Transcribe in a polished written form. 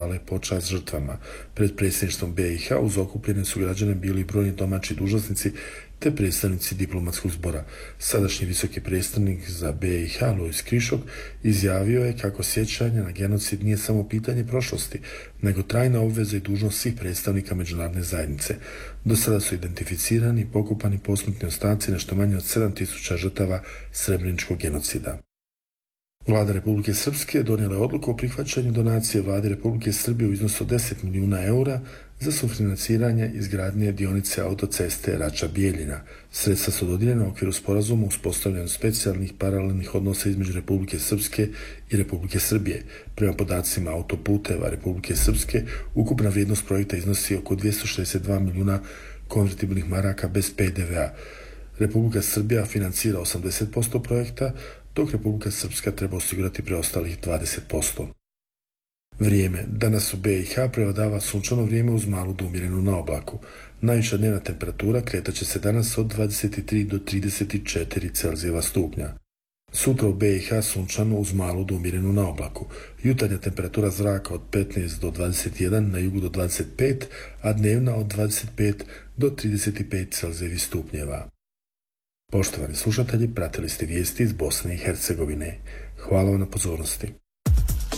odale počast žrtvama. Pred predsjedništvom BiH uz okupljene su građane bili brojni domaći dužnosnici te predstavnici diplomatskog zbora. Sadašnji visoki predstavnik za BiH, Lojzs Krišok, izjavio je kako sjećanje na genocid nije samo pitanje prošlosti, nego trajna obveza i dužnost svih predstavnika međunarodne zajednice. Do sada su identificirani i pokopani posmrtni ostaci nešto manje od 7.000 žrtava srebreničkog genocida. Vlada Republike Srpske donijela je odluku o prihvaćanju donacije Vladi Republike Srbije u iznosu od 10 milijuna eura za sufinanciranje izgradnje dionice autoceste Rača-Bijeljina. Sredstva su dodijeljena u okviru sporazuma o uspostavljanju specijalnih paralelnih odnosa između Republike Srpske i Republike Srbije. Prema podacima autoputeva Republike Srpske, ukupna vrijednost projekta iznosi oko 262 milijuna konvertibilnih maraka bez PDV-a. Republika Srbija financira 80% projekta, dok Republika Srpska treba osigurati preostalih 20%. Vrijeme. Danas u BiH prevladava sunčano vrijeme uz malu do umjerenu na oblaku. Najviša dnevna temperatura kretat će se danas od 23 do 34 Celzijeva stupnja. Sutra u BiH sunčano uz malu do umjerenu na oblaku. Jutarnja temperatura zraka od 15 do 21, na jugu do 25, a dnevna od 25 do 35 Celzijevih stupnjeva. Poštovani slušatelji, pratili ste vijesti iz Bosne i Hercegovine. Hvala vam na pozornosti.